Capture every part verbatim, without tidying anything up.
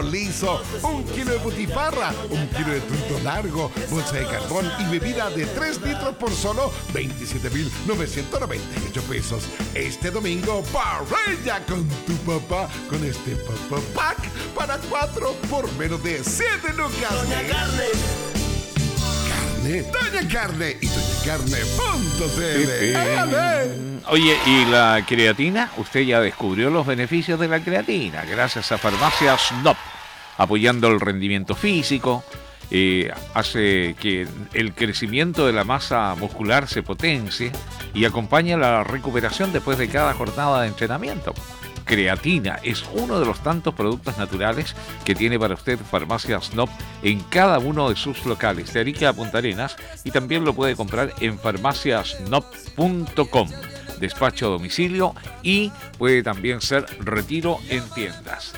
liso, un kilo de butifarra, un kilo de truto largo, bolsa de carbón y bebida de tres litros por solo veintisiete mil novecientos noventa y ocho pesos. Este domingo, parrilla con tu papá con este Papá Pack para cuatro por menos de siete lucas. Doña Carne. Carne, Doña Carne y doña carne punto c l. Oye, ¿y la creatina? Usted ya descubrió los beneficios de la creatina gracias a Farmacias N O P, apoyando el rendimiento físico, eh, hace que el crecimiento de la masa muscular se potencie y acompaña la recuperación después de cada jornada de entrenamiento. Creatina es uno de los tantos productos naturales que tiene para usted Farmacias N O P en cada uno de sus locales de Arica a Punta Arenas, y también lo puede comprar en farmacias n o p punto com, despacho a domicilio, y puede también ser retiro en tiendas.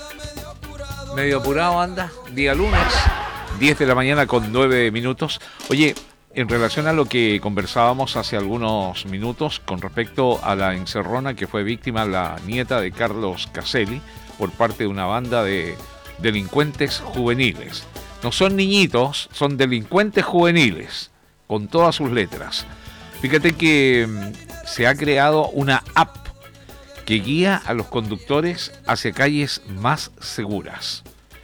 Medio apurado anda, día lunes, diez de la mañana con nueve minutos. Oye, en relación a lo que conversábamos hace algunos minutos con respecto a la encerrona que fue víctima la nieta de Carlos Caselli por parte de una banda de delincuentes juveniles. No son niñitos, son delincuentes juveniles, con todas sus letras. Fíjate que mmm, se ha creado una app que guía a los conductores hacia calles más seguras.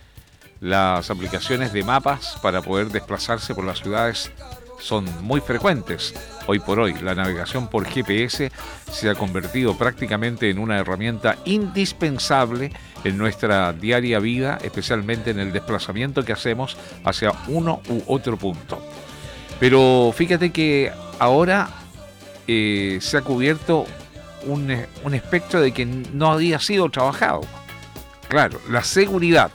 Las aplicaciones de mapas para poder desplazarse por las ciudades son muy frecuentes. Hoy por hoy, la navegación por G P S se ha convertido prácticamente en una herramienta indispensable en nuestra diaria vida, especialmente en el desplazamiento que hacemos hacia uno u otro punto. Pero fíjate que ahora eh, se ha cubierto un, un espectro de que no había sido trabajado. Claro, la seguridad.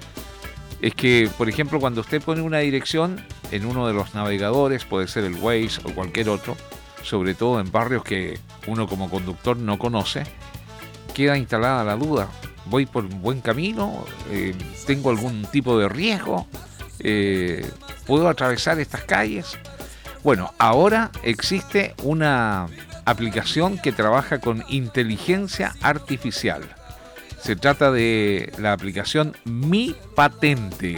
Es que, por ejemplo, cuando usted pone una dirección en uno de los navegadores, puede ser el Waze o cualquier otro, sobre todo en barrios que uno como conductor no conoce, queda instalada la duda: ¿voy por un buen camino? Eh, ¿Tengo algún tipo de riesgo? Eh, ¿Puedo atravesar estas calles? Bueno, ahora existe una aplicación que trabaja con inteligencia artificial. Se trata de la aplicación Mi Patente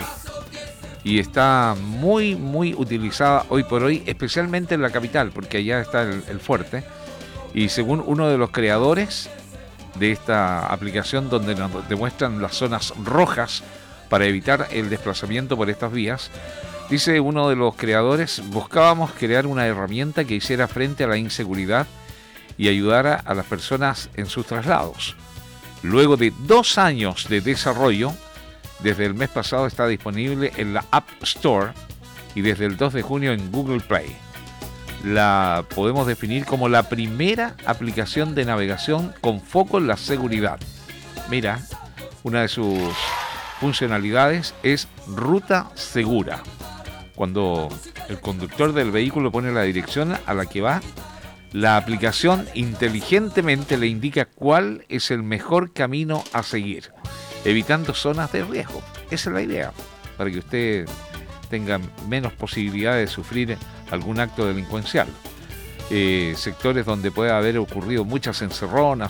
y está muy muy utilizada hoy por hoy, especialmente en la capital, porque allá está el, el fuerte. Y según uno de los creadores de esta aplicación, donde nos demuestran las zonas rojas para evitar el desplazamiento por estas vías, dice uno de los creadores: buscábamos crear una herramienta que hiciera frente a la inseguridad y ayudara a las personas en sus traslados. Luego de dos años de desarrollo, desde el mes pasado está disponible en la App Store y desde el dos de junio en Google Play. La podemos definir como la primera aplicación de navegación con foco en la seguridad. Mira, una de sus funcionalidades es ruta segura. Cuando el conductor del vehículo pone la dirección a la que va, la aplicación inteligentemente le indica cuál es el mejor camino a seguir, evitando zonas de riesgo. Esa es la idea, para que usted tenga menos posibilidades de sufrir algún acto delincuencial. Eh, sectores donde puede haber ocurrido muchas encerronas